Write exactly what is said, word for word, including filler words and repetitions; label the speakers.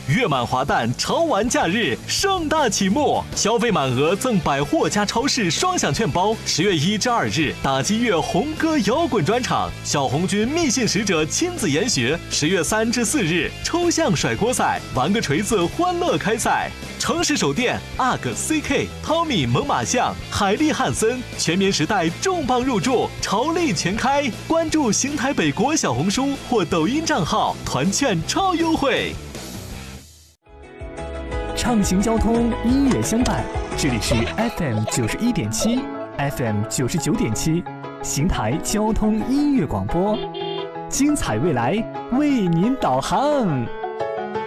Speaker 1: 月满华诞潮玩假日盛大启幕，消费满额赠百货加超市双享券包。十月一至二日，打击乐红歌摇滚专场，小红军密信使者亲自研学。十月三至四日，抽象甩锅赛，玩个锤子欢乐开赛。诚实手电、A G C K、汤米猛犸象、海利汉森、全棉时代重磅入驻，潮力全开。关注邢台北国小红书或抖音账号，团券超优惠。
Speaker 2: 畅行交通，音乐相伴。这里是 F M 九十一点七 ，F M 九十九点七，邢台交通音乐广播，精彩未来为您导航。